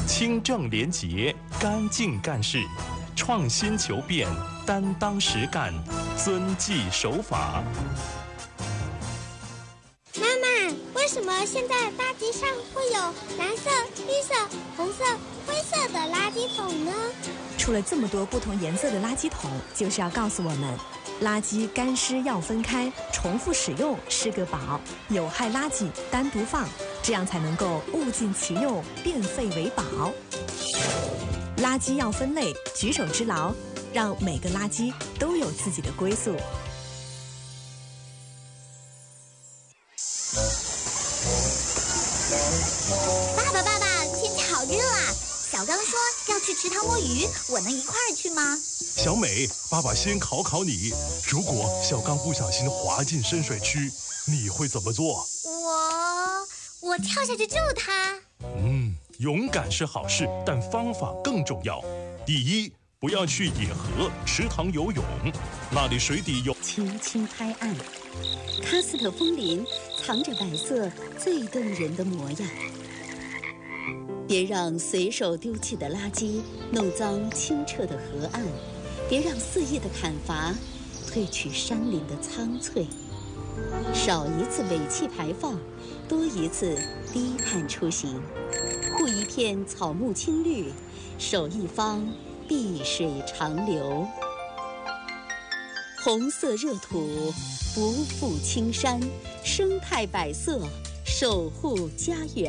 清正廉洁，干净干事，创新求变，担当实干，遵纪守法。 妈妈，为什么现在大街上会有蓝色、绿色、红色、灰色的垃圾桶呢？ 出了这么多不同颜色的垃圾桶，就是要告诉我们，垃圾干湿要分开，重复使用是个宝，有害垃圾单独放，这样才能够物尽其用，变废为宝。垃圾要分类，举手之劳，让每个垃圾都有自己的归宿。 爸爸，天气好热啊！小刚说要去池塘摸鱼，我能一块儿去吗？ 小美，爸爸先考考你，如果小刚不小心滑进深水区，你会怎么做？ 我跳下去救他。 勇敢是好事，但方法更重要。第一，不要去野河、池塘游泳，那里水底有。 轻轻拍岸，喀斯特枫林藏着白色最动人的模样。别让随手丢弃的垃圾弄脏清澈的河岸，别让肆意的砍伐褪去山林的苍翠。少一次尾气排放，多一次低碳出行。护一片草木青绿，守一方碧水长流。红色热土不负青山，生态百色守护家园。